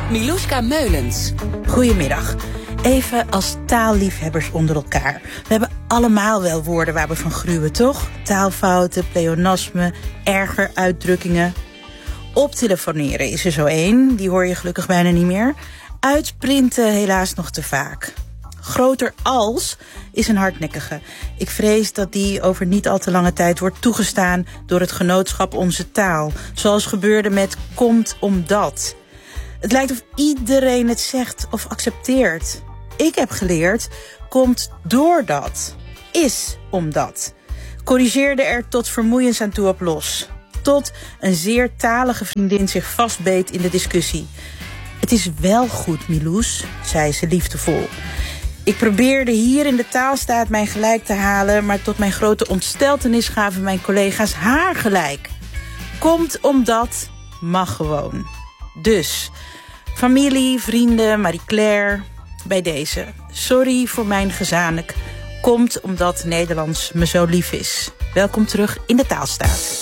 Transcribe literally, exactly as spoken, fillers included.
Miluska Meulens. Goedemiddag. Even als taalliefhebbers onder elkaar. We hebben allemaal wel woorden waar we van gruwen, toch? Taalfouten, pleonasmen, erger uitdrukkingen. Optelefoneren is er zo één, die hoor je gelukkig bijna niet meer. Uitprinten helaas nog te vaak. Groter als is een hardnekkige. Ik vrees dat die over niet al te lange tijd wordt toegestaan door het genootschap Onze Taal. Zoals gebeurde met komt omdat. Het lijkt of iedereen het zegt of accepteert. Ik heb geleerd, komt doordat, is omdat. Corrigeerde er tot vermoeiens aan toe op los. Tot een zeer talige vriendin zich vastbeet in de discussie. Het is wel goed, Miloes, zei ze liefdevol. Ik probeerde hier in de taalstaat mijn gelijk te halen, maar tot mijn grote ontsteltenis gaven mijn collega's haar gelijk. Komt omdat, mag gewoon. Dus, familie, vrienden, Marie-Claire, bij deze. Sorry voor mijn gezanik. Komt omdat Nederlands me zo lief is. Welkom terug in de taalstaat.